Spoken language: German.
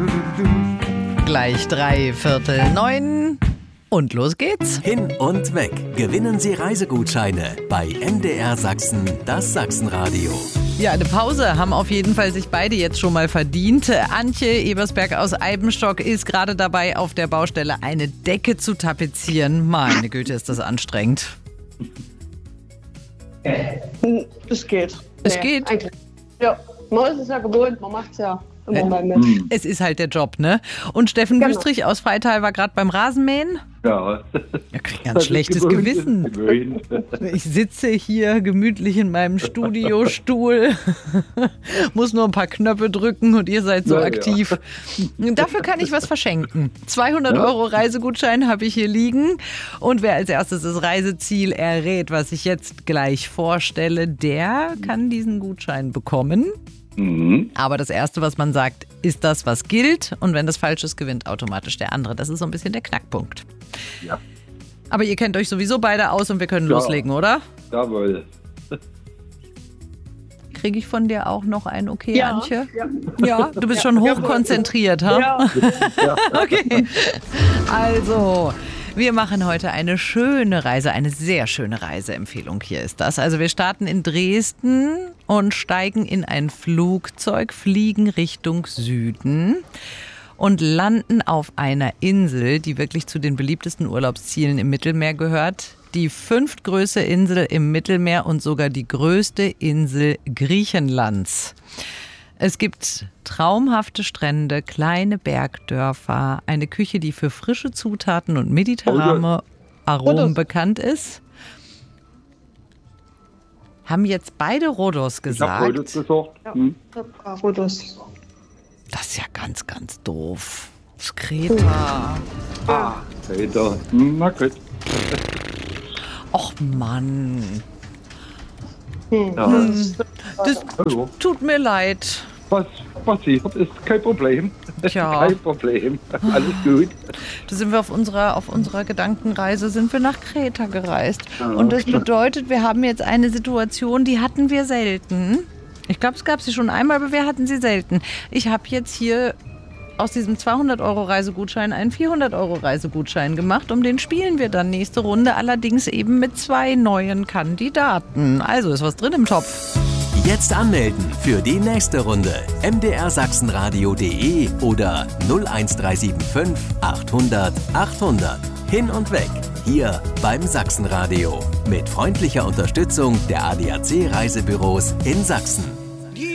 Gleich 8:45 und los geht's. Hin und weg. Gewinnen Sie Reisegutscheine bei MDR Sachsen, das Sachsenradio. Ja, eine Pause haben auf jeden Fall sich beide jetzt schon mal verdient. Antje Ebersberg aus Eibenstock ist gerade dabei, auf der Baustelle eine Decke zu tapezieren. Meine Güte, ist das anstrengend. Es geht. Es geht? Eigentlich. Ja, man ist es ja gewohnt, man macht es ja immer mal mit. Es ist halt der Job, ne? Und Steffen Genau. Wüstrich aus Freital war gerade beim Rasenmähen. Ja. Er kriegt ganz schlechtes Gewissen. Ich sitze hier gemütlich in meinem Studiostuhl, muss nur ein paar Knöpfe drücken und ihr seid so aktiv. Dafür kann ich was verschenken. 200 € Reisegutschein habe ich hier liegen. Und wer als erstes das Reiseziel errät, was ich jetzt gleich vorstelle, der kann diesen Gutschein bekommen. Aber das Erste, was man sagt, ist das, was gilt. Und wenn das falsch ist, gewinnt automatisch der andere. Das ist so ein bisschen der Knackpunkt. Ja. Aber ihr kennt euch sowieso beide aus und wir können loslegen, oder? Jawohl. Kriege ich von dir auch noch ein Okay, Ja. Antje? Ja, du bist schon hochkonzentriert, ha? Ja. Okay. Also, wir machen heute eine schöne Reise, eine sehr schöne Reiseempfehlung hier ist das. Also wir starten in Dresden und steigen in ein Flugzeug, fliegen Richtung Süden und landen auf einer Insel, die wirklich zu den beliebtesten Urlaubszielen im Mittelmeer gehört. Die 5. größte Insel im Mittelmeer und sogar die größte Insel Griechenlands. Es gibt traumhafte Strände, kleine Bergdörfer, eine Küche, die für frische Zutaten und mediterrane Aromen bekannt ist. Haben jetzt beide Rhodos Ich habe heute gesagt? gesagt. Fotos. Das ist ja ganz, ganz doof. Das ist Kreta. Peter. Na gut. Och Mann, Ja. das Also, tut mir leid. was passiert, ist kein Problem. Tja. Kein Problem. Alles gut. Da sind wir auf unserer Gedankenreise sind wir nach Kreta gereist. Und das bedeutet, wir haben jetzt eine Situation, die hatten wir selten. Ich glaube, es gab sie schon einmal, aber wir hatten sie selten. Ich habe jetzt hier aus diesem 200 € Reisegutschein einen 400 € Reisegutschein gemacht. Um den spielen wir dann nächste Runde, allerdings eben mit 2 neuen Kandidaten. Also ist was drin im Topf. Jetzt anmelden für die nächste Runde. mdrsachsenradio.de oder 01375 800 800. Hin und weg. Hier beim Sachsenradio. Mit freundlicher Unterstützung der ADAC Reisebüros in Sachsen.